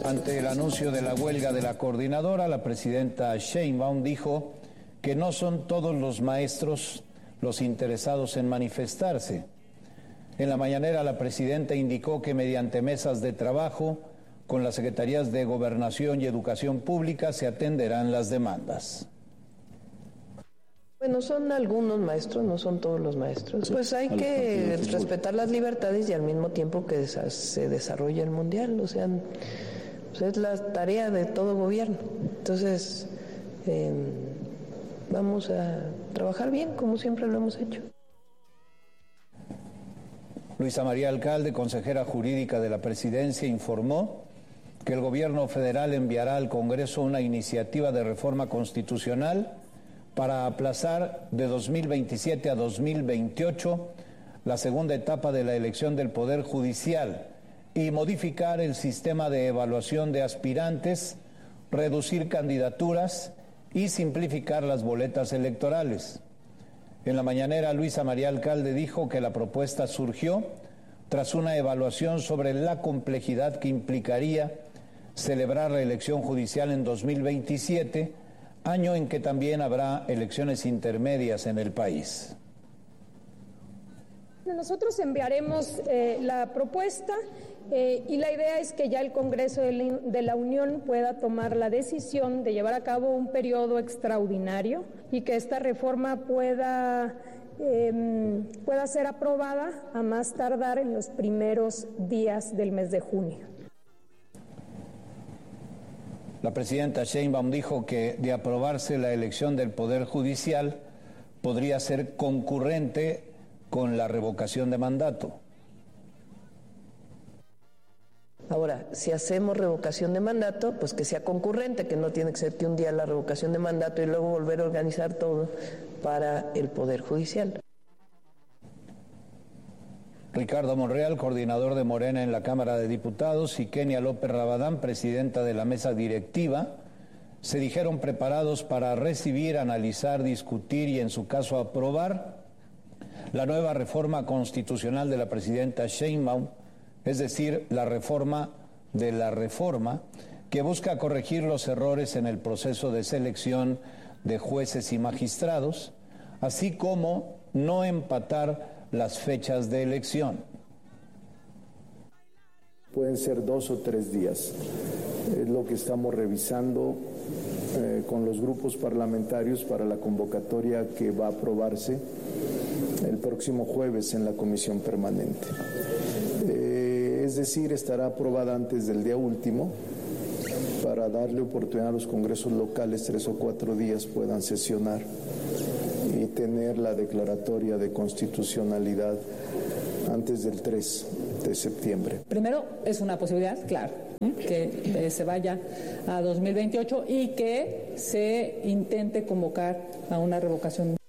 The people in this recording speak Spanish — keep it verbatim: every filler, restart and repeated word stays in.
Ante el anuncio de la huelga de la coordinadora, la presidenta Sheinbaum dijo que no son todos los maestros los interesados en manifestarse. En la mañanera, la presidenta indicó que mediante mesas de trabajo con las secretarías de Gobernación y Educación Pública se atenderán las demandas. Bueno, son algunos maestros, no son todos los maestros. Pues hay que respetar las libertades y al mismo tiempo que se desarrolla el mundial. O sea, pues es la tarea de todo gobierno. Entonces, eh, vamos a trabajar bien, como siempre lo hemos hecho. Luisa María Alcalde, consejera jurídica de la Presidencia, informó que el gobierno federal enviará al Congreso una iniciativa de reforma constitucional para aplazar de dos mil veintisiete a dos mil veintiocho la segunda etapa de la elección del Poder Judicial y modificar el sistema de evaluación de aspirantes, reducir candidaturas y simplificar las boletas electorales. En la mañanera, Luisa María Alcalde dijo que la propuesta surgió tras una evaluación sobre la complejidad que implicaría celebrar la elección judicial en dos mil veintisiete, año en que también habrá elecciones intermedias en el país. Nosotros enviaremos eh, la propuesta eh, y la idea es que ya el Congreso de la, de la Unión pueda tomar la decisión de llevar a cabo un periodo extraordinario y que esta reforma pueda, eh, pueda ser aprobada a más tardar en los primeros días del mes de junio. La presidenta Sheinbaum dijo que de aprobarse la elección del Poder Judicial podría ser concurrente con la revocación de mandato. Ahora, si hacemos revocación de mandato, pues que sea concurrente, que no tiene que ser que un día la revocación de mandato y luego volver a organizar todo para el Poder Judicial. Ricardo Monreal, coordinador de Morena en la Cámara de Diputados, y Kenia López Rabadán, presidenta de la mesa directiva, se dijeron preparados para recibir, analizar, discutir y, en su caso, aprobar la nueva reforma constitucional de la presidenta Sheinbaum, es decir, la reforma de la reforma, que busca corregir los errores en el proceso de selección de jueces y magistrados, así como no empatar las fechas de elección. Pueden ser dos o tres días. Es lo que estamos revisando eh, con los grupos parlamentarios para la convocatoria que va a aprobarse el próximo jueves en la comisión permanente. Eh, es decir, estará aprobada antes del día último para darle oportunidad a los congresos locales, tres o cuatro días puedan sesionar y tener la declaratoria de constitucionalidad antes del tres de septiembre. Primero, es una posibilidad, claro, que eh, se vaya a dos mil veintiocho y que se intente convocar a una revocación